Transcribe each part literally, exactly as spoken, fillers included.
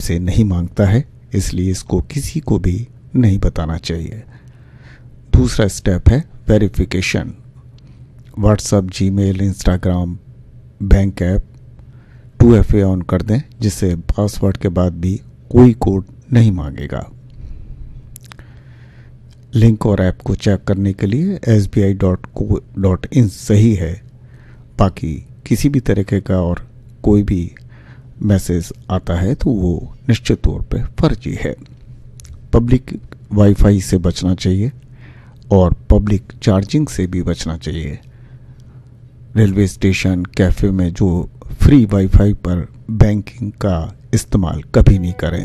से नहीं मांगता है, इसलिए इसको किसी को भी नहीं बताना चाहिए। दूसरा स्टेप है verification. WhatsApp, Gmail, Instagram, bank app to F A on कर दें, जिससे पासवर्ड के बाद भी कोई कोड नहीं मांगेगा। लिंक और ऐप को चेक करने के लिए S B I dot co dot in सही है। बाकी किसी भी तरीके का और कोई भी मैसेज आता है तो वो निश्चित तौर पे फर्जी है। पब्लिक वाईफाई से बचना चाहिए और पब्लिक चार्जिंग से भी बचना चाहिए। रेलवे स्टेशन, कैफ़े में जो फ्री वाईफाई पर बैंकिंग का इस्तेमाल कभी नहीं करें।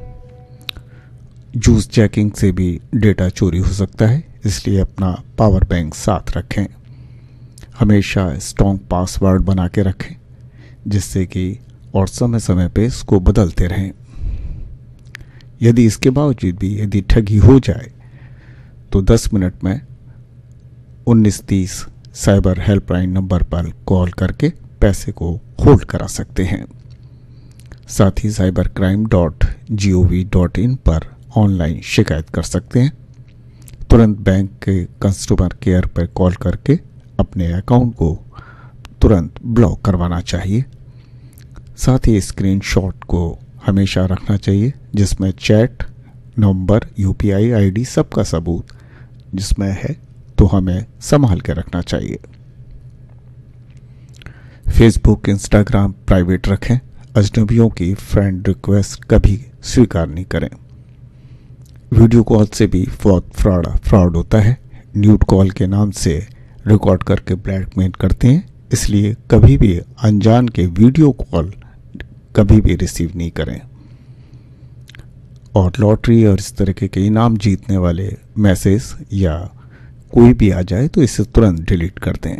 जूस चेकिंग से भी डेटा चोरी हो सकता है, इसलिए अपना पावर बैंक साथ रखें। हमेशा स्ट्रॉन्ग पासवर्ड बना के रखें, जिससे कि और समय समय पे इसको बदलते रहें। यदि इसके बावजूद भी यदि ठगी हो जाए तो दस मिनट में उन्नीस तीस साइबर हेल्पलाइन नंबर पर कॉल करके पैसे को होल्ड करा सकते हैं। साथ ही cyber crime dot G O V dot in पर ऑनलाइन शिकायत कर सकते हैं। तुरंत बैंक के कस्टमर केयर पर कॉल करके अपने अकाउंट को तुरंत ब्लॉक करवाना चाहिए। साथ ही स्क्रीनशॉट को हमेशा रखना चाहिए, जिसमें chat number, U P I I D सबका सबूत जिसमें है, तो हमें संभाल के रखना चाहिए। फेसबुक, इंस्टाग्राम प्राइवेट रखें। अजनबियों की फ्रेंड रिक्वेस्ट कभी स्वीकार नहीं करें। वीडियो कॉल से भी बहुत फ्रॉड फ्रॉड होता है। न्यूड कॉल के नाम से रिकॉर्ड करके ब्लैकमेल करते हैं, इसलिए कभी भी अनजान के वीडियो कॉल कभी भी रिसीव नहीं करें। और लॉटरी और इस तरीके के इनाम जीतने वाले मैसेज या कोई भी आ जाए तो इसे तुरंत डिलीट कर दें।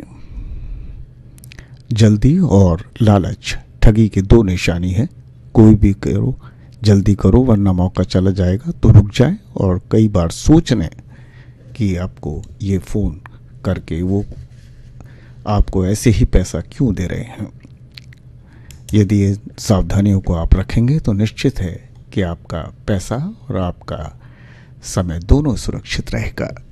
जल्दी और लालच ठगी की दो निशानी है। कोई भी करो, जल्दी करो वरना मौका चला जाएगा, तो रुक जाए और कई बार सोच लें कि आपको ये फ़ोन करके वो आपको ऐसे ही पैसा क्यों दे रहे हैं। यदि ये सावधानियों को आप रखेंगे तो निश्चित है कि आपका पैसा और आपका समय दोनों सुरक्षित रहेगा।